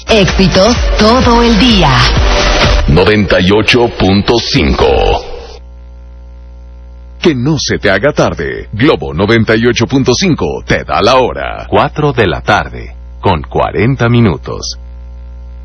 Éxitos todo el día. 98.5. Que no se te haga tarde. Globo 98.5 te da la hora. 4 de la tarde, con 40 minutos.